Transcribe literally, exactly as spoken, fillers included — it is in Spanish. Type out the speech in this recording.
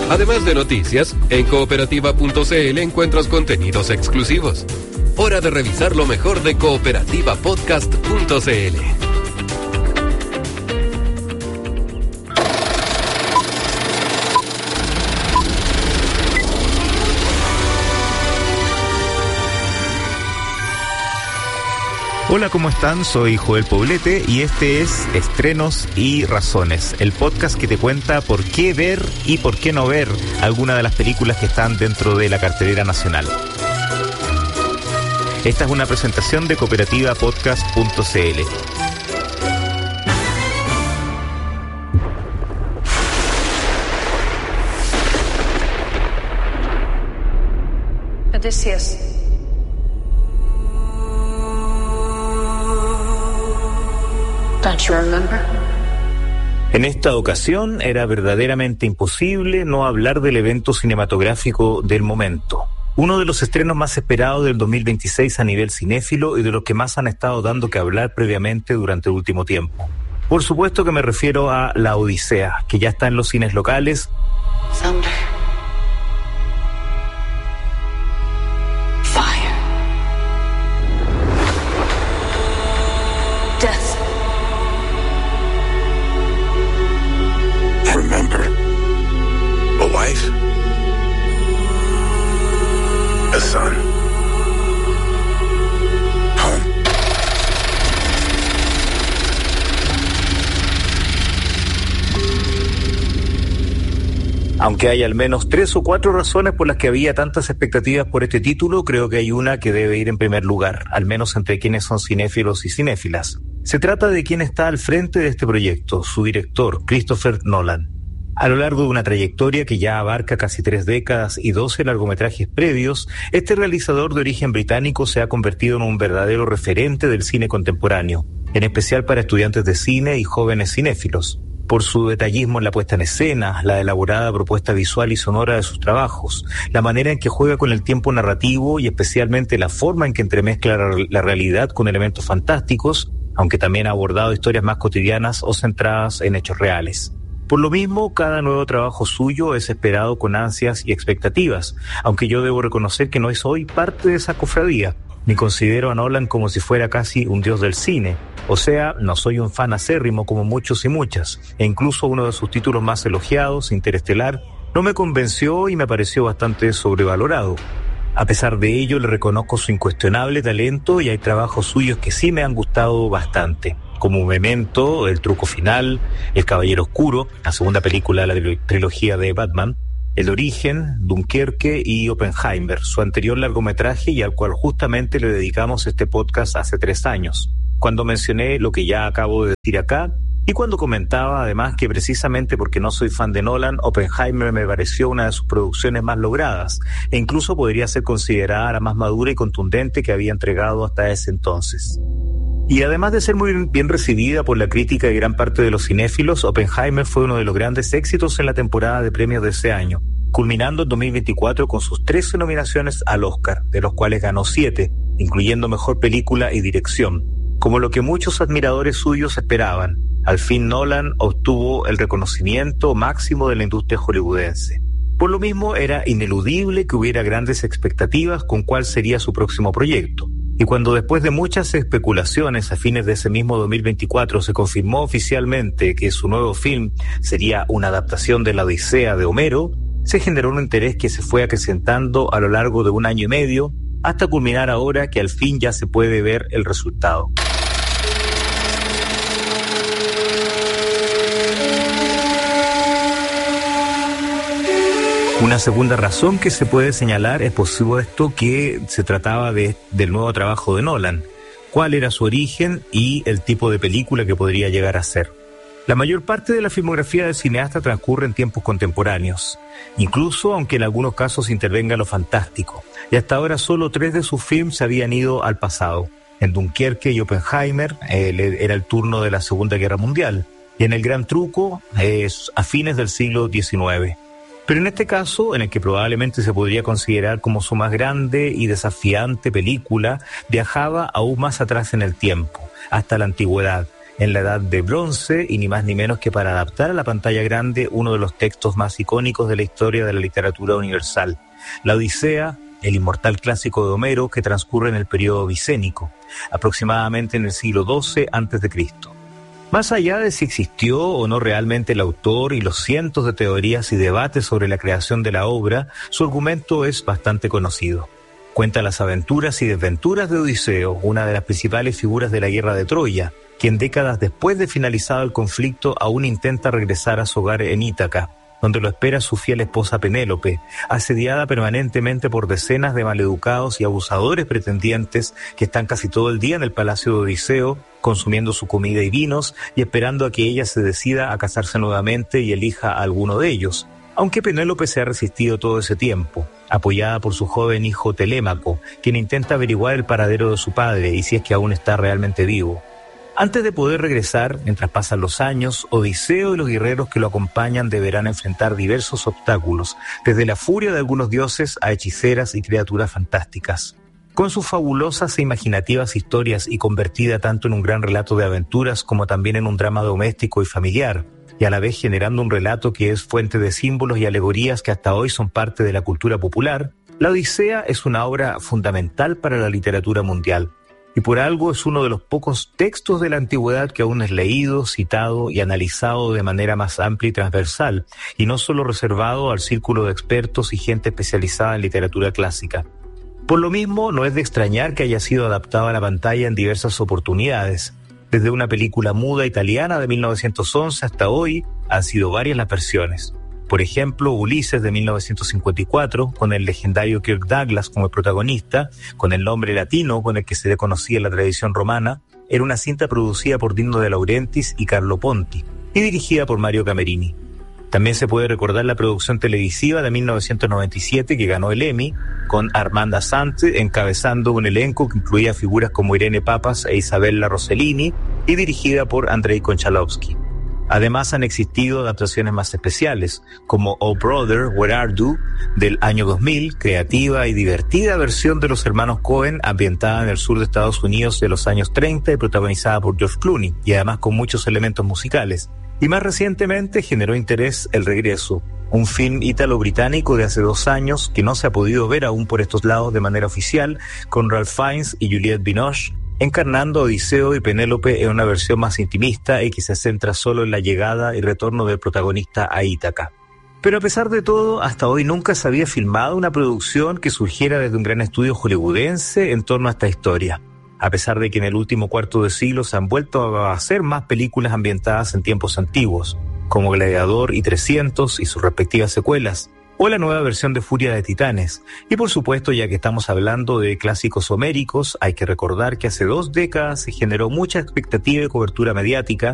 Además de noticias, en cooperativa punto c l encuentras contenidos exclusivos. Hora de revisar lo mejor de cooperativa podcast punto c l. Hola, ¿cómo están? Soy Joel Poblete y este es Estrenos y Razones, el podcast que te cuenta por qué ver y por qué no ver alguna de las películas que están dentro de la cartelera nacional. Esta es una presentación de cooperativa podcast punto c l. Odysseus. Don't you remember? En esta ocasión era verdaderamente imposible no hablar del evento cinematográfico del momento. Uno de los estrenos más esperados del dos mil veintiséis a nivel cinéfilo y de los que más han estado dando que hablar previamente durante el último tiempo. Por supuesto que me refiero a La Odisea, que ya está en los cines locales. Thunder. Fire. Death. Remember, a wife, a son, home. Aunque hay al menos tres o cuatro razones por las que había tantas expectativas por este título, creo que hay una que debe ir en primer lugar, al menos entre quienes son cinéfilos y cinéfilas. Se trata de quien está al frente de este proyecto, su director, Christopher Nolan. A lo largo de una trayectoria que ya abarca casi tres décadas y doce largometrajes previos, este realizador de origen británico se ha convertido en un verdadero referente del cine contemporáneo, en especial para estudiantes de cine y jóvenes cinéfilos. Por su detallismo en la puesta en escena, la elaborada propuesta visual y sonora de sus trabajos, la manera en que juega con el tiempo narrativo y especialmente la forma en que entremezcla la realidad con elementos fantásticos, aunque también ha abordado historias más cotidianas o centradas en hechos reales. Por lo mismo, cada nuevo trabajo suyo es esperado con ansias y expectativas, aunque yo debo reconocer que no soy parte de esa cofradía, ni considero a Nolan como si fuera casi un dios del cine. O sea, no soy un fan acérrimo como muchos y muchas, e incluso uno de sus títulos más elogiados, Interestelar, no me convenció y me pareció bastante sobrevalorado. A pesar de ello, le reconozco su incuestionable talento y hay trabajos suyos que sí me han gustado bastante, como Memento, El truco final, El caballero oscuro, la segunda película de la trilogía de Batman, El origen, Dunkerque y Oppenheimer, su anterior largometraje y al cual justamente le dedicamos este podcast hace tres años, cuando mencioné lo que ya acabo de decir acá, y cuando comentaba además que precisamente porque no soy fan de Nolan, Oppenheimer me pareció una de sus producciones más logradas, e incluso podría ser considerada la más madura y contundente que había entregado hasta ese entonces. Y además de ser muy bien recibida por la crítica y gran parte de los cinéfilos, Oppenheimer fue uno de los grandes éxitos en la temporada de premios de ese año, culminando en dos mil veinticuatro con sus trece nominaciones al Oscar, de los cuales ganó siete, incluyendo Mejor Película y Dirección. Como lo que muchos admiradores suyos esperaban, al fin Nolan obtuvo el reconocimiento máximo de la industria hollywoodense. Por lo mismo, era ineludible que hubiera grandes expectativas con cuál sería su próximo proyecto. Y cuando después de muchas especulaciones a fines de ese mismo dos mil veinticuatro se confirmó oficialmente que su nuevo film sería una adaptación de La Odisea de Homero, se generó un interés que se fue acrecentando a lo largo de un año y medio, hasta culminar ahora que al fin ya se puede ver el resultado. Una segunda razón que se puede señalar es por supuesto que se trataba de, del nuevo trabajo de Nolan, cuál era su origen y el tipo de película que podría llegar a ser. La mayor parte de la filmografía del cineasta transcurre en tiempos contemporáneos, incluso aunque en algunos casos intervenga lo fantástico, y hasta ahora solo tres de sus films se habían ido al pasado. En Dunkerque y Oppenheimer eh, era el turno de la Segunda Guerra Mundial, y en El Gran Truco eh, a fines del siglo diecinueve. Pero en este caso, en el que probablemente se podría considerar como su más grande y desafiante película, viajaba aún más atrás en el tiempo, hasta la antigüedad, en la Edad de Bronce y ni más ni menos que para adaptar a la pantalla grande uno de los textos más icónicos de la historia de la literatura universal, la Odisea, el inmortal clásico de Homero que transcurre en el periodo micénico, aproximadamente en el siglo doce antes de Cristo. Más allá de si existió o no realmente el autor y los cientos de teorías y debates sobre la creación de la obra, su argumento es bastante conocido. Cuenta las aventuras y desventuras de Odiseo, una de las principales figuras de la guerra de Troya, quien décadas después de finalizado el conflicto aún intenta regresar a su hogar en Ítaca, donde lo espera su fiel esposa Penélope, asediada permanentemente por decenas de maleducados y abusadores pretendientes que están casi todo el día en el palacio de Odiseo, consumiendo su comida y vinos y esperando a que ella se decida a casarse nuevamente y elija a alguno de ellos. Aunque Penélope se ha resistido todo ese tiempo, apoyada por su joven hijo Telémaco, quien intenta averiguar el paradero de su padre y si es que aún está realmente vivo. Antes de poder regresar, mientras pasan los años, Odiseo y los guerreros que lo acompañan deberán enfrentar diversos obstáculos, desde la furia de algunos dioses a hechiceras y criaturas fantásticas. Con sus fabulosas e imaginativas historias y convertida tanto en un gran relato de aventuras como también en un drama doméstico y familiar, y a la vez generando un relato que es fuente de símbolos y alegorías que hasta hoy son parte de la cultura popular, la Odisea es una obra fundamental para la literatura mundial. Y por algo es uno de los pocos textos de la antigüedad que aún es leído, citado y analizado de manera más amplia y transversal, y no solo reservado al círculo de expertos y gente especializada en literatura clásica. Por lo mismo, no es de extrañar que haya sido adaptado a la pantalla en diversas oportunidades. Desde una película muda italiana de mil novecientos once hasta hoy, han sido varias las versiones. Por ejemplo, Ulises de mil novecientos cincuenta y cuatro, con el legendario Kirk Douglas como el protagonista, con el nombre latino con el que se le conocía en la tradición romana, era una cinta producida por Dino De Laurentiis y Carlo Ponti, y dirigida por Mario Camerini. También se puede recordar la producción televisiva de mil novecientos noventa y siete que ganó el Emmy, con Armand Assante encabezando un elenco que incluía figuras como Irene Papas e Isabella Rossellini, y dirigida por Andrei Konchalovsky. Además han existido adaptaciones más especiales, como Oh Brother, Where Are You, del año dos mil, creativa y divertida versión de los hermanos Coen, ambientada en el sur de Estados Unidos de los años treinta y protagonizada por George Clooney, y además con muchos elementos musicales. Y más recientemente generó interés El Regreso, un film ítalo-británico de hace dos años que no se ha podido ver aún por estos lados de manera oficial, con Ralph Fiennes y Juliette Binoche, encarnando a Odiseo y Penélope en una versión más intimista y que se centra solo en la llegada y retorno del protagonista a Ítaca. Pero a pesar de todo, hasta hoy nunca se había filmado una producción que surgiera desde un gran estudio hollywoodense en torno a esta historia. A pesar de que en el último cuarto de siglo se han vuelto a hacer más películas ambientadas en tiempos antiguos, como Gladiador y trescientos y sus respectivas secuelas, o la nueva versión de Furia de Titanes. Y por supuesto, ya que estamos hablando de clásicos homéricos, hay que recordar que hace dos décadas se generó mucha expectativa y cobertura mediática